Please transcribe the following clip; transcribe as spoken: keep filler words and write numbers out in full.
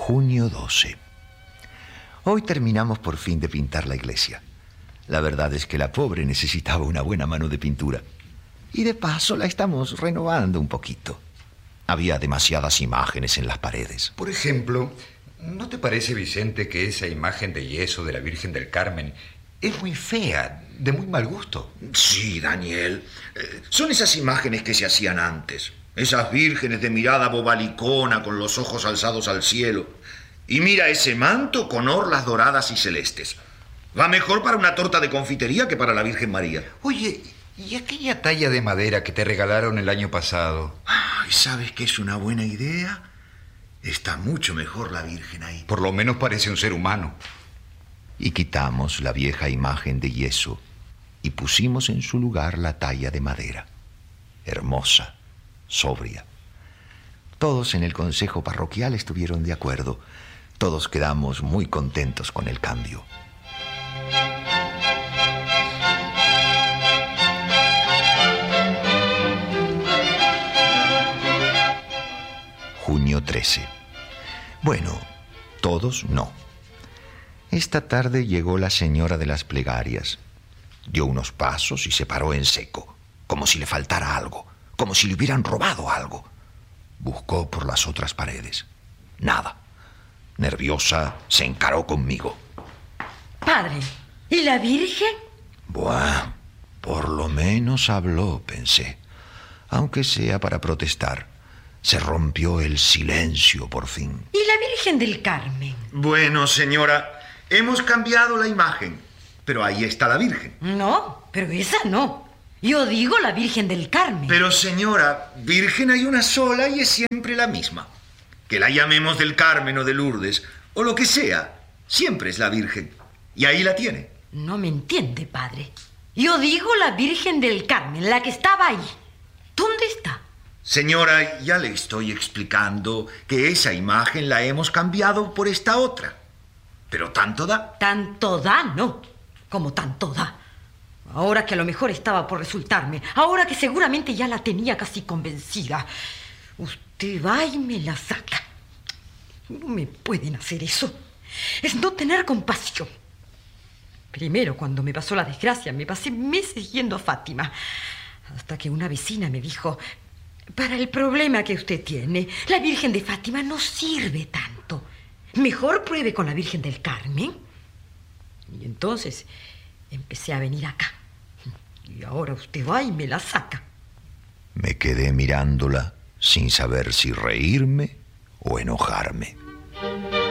junio doce. Hoy terminamos por fin de pintar la iglesia. La verdad es que la pobre necesitaba una buena mano de pintura. Y de paso la estamos renovando un poquito. Había demasiadas imágenes en las paredes. Por ejemplo, ¿no te parece, Vicente, que esa imagen de yeso de la Virgen del Carmen es muy fea, de muy mal gusto? Sí, Daniel. Eh, son esas imágenes que se hacían antes. Esas vírgenes de mirada bobalicona con los ojos alzados al cielo. Y mira ese manto con orlas doradas y celestes. Va mejor para una torta de confitería que para la Virgen María. Oye, ¿y aquella talla de madera que te regalaron el año pasado? Ay, ¿sabes qué es una buena idea? Está mucho mejor la Virgen ahí. Por lo menos parece un ser humano. Y quitamos la vieja imagen de yeso y pusimos en su lugar la talla de madera. Hermosa, sobria. Todos en el consejo parroquial estuvieron de acuerdo. Todos quedamos muy contentos con el cambio. junio trece. Bueno, todos no. Esta tarde llegó la señora de las plegarias. Dio unos pasos y se paró en seco, como si le faltara algo, como si le hubieran robado algo. Buscó por las otras paredes. Nada. Nerviosa, se encaró conmigo. Padre, ¿y la Virgen? Buah, por lo menos habló, pensé. Aunque sea para protestar. Se rompió el silencio por fin. ¿Y la Virgen del Carmen? Bueno, señora, hemos cambiado la imagen, pero ahí está la Virgen. No, pero esa no. Yo digo la Virgen del Carmen. Pero, señora, Virgen hay una sola y es siempre la misma. Que la llamemos del Carmen o de Lourdes, o lo que sea, siempre es la Virgen. Y ahí la tiene. No me entiende, padre. Yo digo la Virgen del Carmen, la que estaba ahí. ¿Dónde está? Señora, ya le estoy explicando que esa imagen la hemos cambiado por esta otra. Pero tanto da. Tanto da, no. Como tanto da. Ahora que a lo mejor estaba por resultarme, ahora que seguramente ya la tenía casi convencida, usted va y me la saca. No me pueden hacer eso. Es no tener compasión. Primero, cuando me pasó la desgracia, me pasé meses yendo a Fátima. Hasta que una vecina me dijo: para el problema que usted tiene, la Virgen de Fátima no sirve tanto. Mejor pruebe con la Virgen del Carmen. Y entonces empecé a venir acá. Y ahora usted va y me la saca. Me quedé mirándola sin saber si reírme o enojarme.